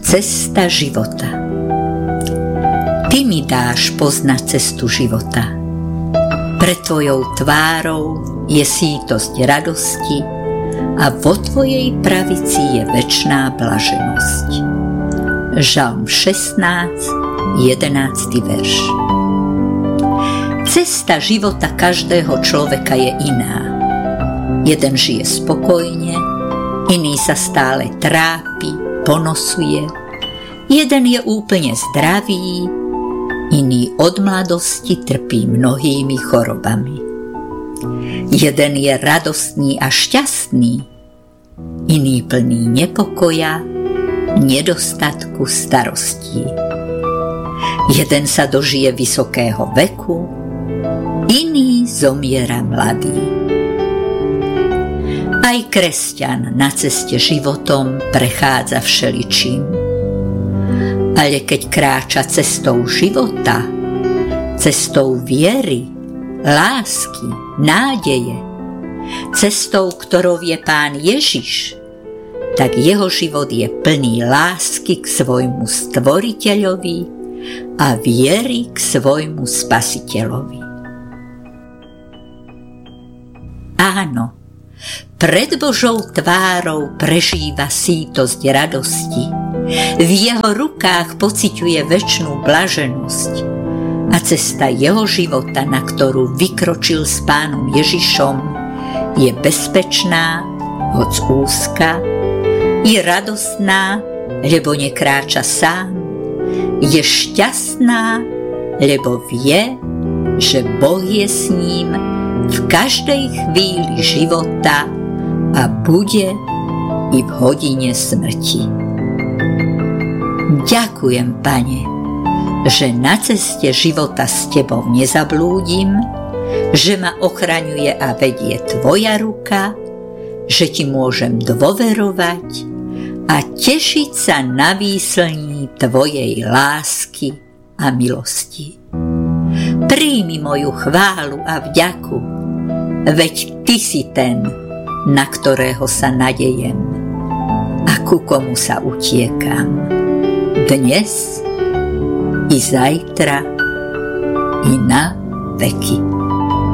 Cesta života. Ty mi dáš poznať cestu života. Pred tvojou tvárou je sítosť radosti a vo tvojej pravici je večná blaženosť. Žalm 16, 11. verš. Cesta života každého človeka je iná. Jeden žije spokojne, iný sa stále trápi, ponosuje. Jeden je úplne zdravý, iný od mladosti trpí mnohými chorobami. Jeden je radostný a šťastný, iný plný nepokoja, nedostatku, starostí. Jeden sa dožije vysokého veku, iný zomiera mladý. Aj kresťan na ceste životom prechádza všeličím. Ale keď kráča cestou života, cestou viery, lásky, nádeje, cestou, ktorou je Pán Ježiš, tak jeho život je plný lásky k svojmu Stvoriteľovi a viery k svojmu Spasiteľovi. Áno, pred Božou tvárou prežíva sítosť radosti. V jeho rukách pociťuje večnú blaženosť a cesta jeho života, na ktorú vykročil s Pánom Ježišom, je bezpečná, hoc úzka, je radostná, lebo nekráča sám, je šťastná, lebo vie, že Boh je s ním v každej chvíli života a bude i v hodine smrti. Ďakujem, Pane, že na ceste života s Tebou nezablúdim, že ma ochraňuje a vedie Tvoja ruka, že Ti môžem dôverovať a tešiť sa na výslní Tvojej lásky a milosti. Príjmi moju chválu a vďaku, veď Ty si ten, na ktorého sa nadejem a ku komu sa utiekam. Dnes i zajtra i na veky.